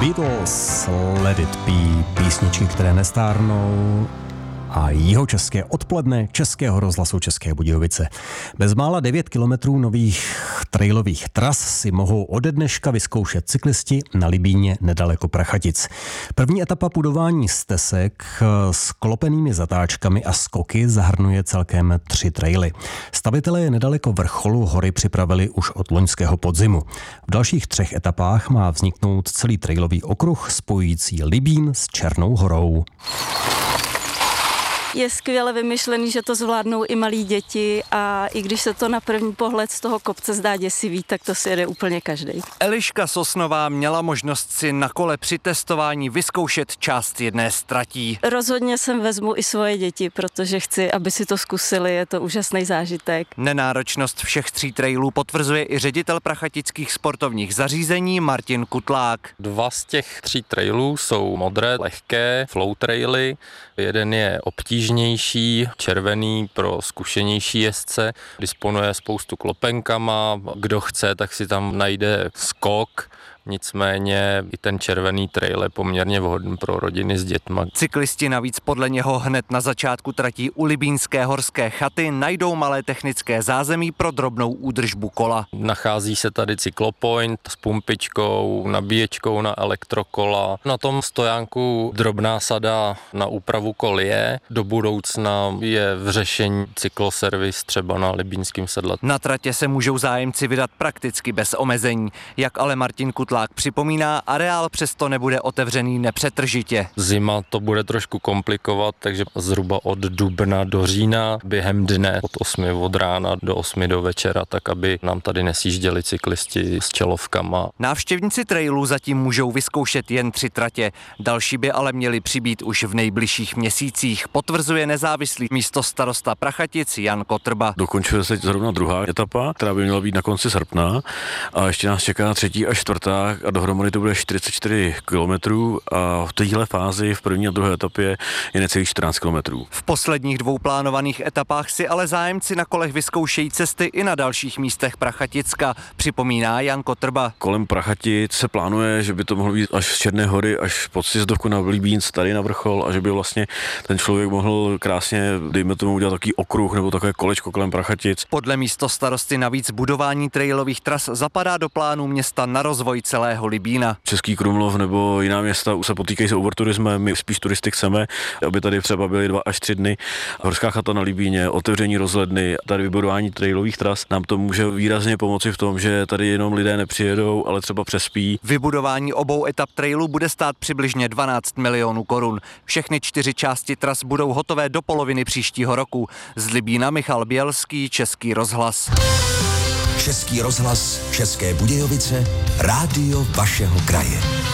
Beatles, Let It Be, písničky, které nestárnou, a jihočeské odpoledne Českého rozhlasu České Budějovice. Bezmála 9 kilometrů nových trailových tras si mohou ode dneška vyzkoušet cyklisti na Libíně nedaleko Prachatic. První etapa pudování stesek s klopenými zatáčkami a skoky zahrnuje celkem 3 traily. Stavitelé je nedaleko vrcholu hory připravili už od loňského podzimu. V dalších 3 etapách má vzniknout celý trailový okruh spojující Libín s Černou horou. Je skvěle vymyšlený, že to zvládnou i malí děti a i když se to na první pohled z toho kopce zdá děsivý, tak to si jede úplně každej. Eliška Sosnová měla možnost si na kole při testování vyzkoušet část jedné z tratí. Rozhodně sem vezmu i svoje děti, protože chci, aby si to zkusili, je to úžasný zážitek. Nenáročnost všech 3 trailů potvrzuje i ředitel prachatických sportovních zařízení Martin Kutlák. 2 z těch 3 trailů jsou modré, lehké flow traily. Jeden je obtížnější, červený pro zkušenější jezdce, disponuje spoustu klopenkama, kdo chce, tak si tam najde skok. Nicméně i ten červený trail je poměrně vhodný pro rodiny s dětma. Cyklisti navíc podle něho hned na začátku tratí u Libínské horské chaty najdou malé technické zázemí pro drobnou údržbu kola. Nachází se tady cyklopoint s pumpičkou, nabíječkou na elektrokola. Na tom stojánku drobná sada na úpravu kol je. Do budoucna je v řešení cykloservis třeba na Libínském sedle. Na tratě se můžou zájemci vydat prakticky bez omezení. Jak ale Martin Kutlák připomíná, areál přesto nebude otevřený nepřetržitě. Zima to bude trošku komplikovat, takže zhruba od dubna do října během dne od 8 od rána do 8 do večera, tak aby nám tady nesjížděli cyklisti s čelovkama. Návštěvníci trailů zatím můžou vyzkoušet jen 3 tratě. Další by ale měli přibýt už v nejbližších měsících, potvrzuje nezávislý místostarosta Prachatic Jan Kotrba. Dokončuje se zrovna 2. etapa, která by měla být na konci srpna a ještě nás čeká 3. a 4. a dohromady to bude 44 kilometrů a v téhle fázi v první a 2. etapě je necelých 14 kilometrů. V posledních 2 plánovaných etapách si ale zájemci na kolech vyzkoušejí cesty i na dalších místech Prachaticka, připomíná Jan Kotrba. Kolem Prachatic se plánuje, že by to mohlo být až z Černé hory, až pod sjezdovku na Libínc tady na vrchol a že by vlastně ten člověk mohl krásně, dejme tomu, udělat takový okruh nebo takové kolečko kolem Prachatic. Podle místostarosty navíc budování trailových tras zapadá do plánu města na rozvoj celého Libína. Český Krumlov nebo jiná města se potýkají s overturismem, my spíš turisty chceme, aby tady třeba byly 2 až 3 dny. Horská chata na Libíně, otevření rozhledny, tady vybudování trailových tras nám to může výrazně pomoci v tom, že tady jenom lidé nepřijedou, ale třeba přespí. Vybudování obou etap trailu bude stát přibližně 12 milionů korun. Všechny 4 části tras budou hotové do poloviny příštího roku. Z Libína Michal Bělský, Český rozhlas. Český rozhlas České Budějovice, rádio vašeho kraje.